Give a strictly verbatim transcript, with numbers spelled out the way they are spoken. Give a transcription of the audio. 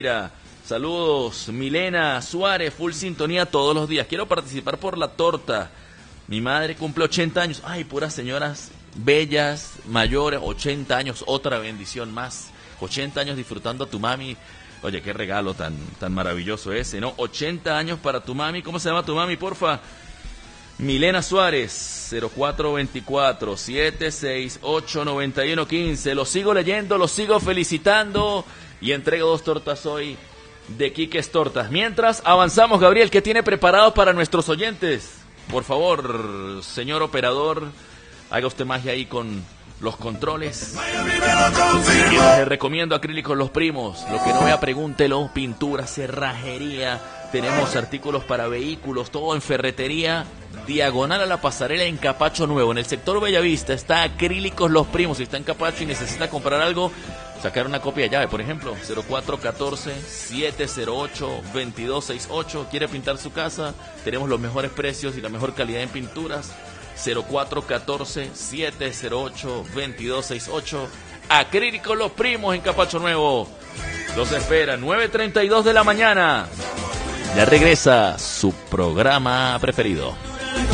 Mira, saludos, Milena Suárez, full sintonía todos los días. Quiero participar por la torta. Mi madre cumple ochenta años. Ay, puras señoras bellas, mayores, ochenta años, otra bendición más. ochenta años disfrutando a tu mami. Oye, qué regalo tan, tan maravilloso ese, ¿no? ochenta años para tu mami. ¿Cómo se llama tu mami, porfa? Milena Suárez, cero cuatro dos cuatro, siete seis ocho, nueve uno uno cinco. Los sigo leyendo, los sigo felicitando y entrego dos tortas hoy de Quiques Tortas. Mientras avanzamos, Gabriel, ¿qué tiene preparado para nuestros oyentes? Por favor, señor operador, haga usted magia ahí con los controles. Les recomiendo Acrílicos Los Primos. Lo que no vea, pregúntelo. Pintura, cerrajería. Tenemos artículos para vehículos, todo en ferretería. Diagonal a la pasarela en Capacho Nuevo. En el sector Bellavista está Acrílicos Los Primos. Si está en Capacho y necesita comprar algo, sacar una copia de llave, por ejemplo, cero cuatro uno cuatro, siete cero ocho, dos dos seis ocho. ¿Quiere pintar su casa? Tenemos los mejores precios y la mejor calidad en pinturas. cero cuatro uno cuatro, siete cero ocho, dos dos seis ocho. Acrílicos Los Primos en Capacho Nuevo. Los espera, nueve treinta y dos de la mañana. Ya regresa su programa preferido.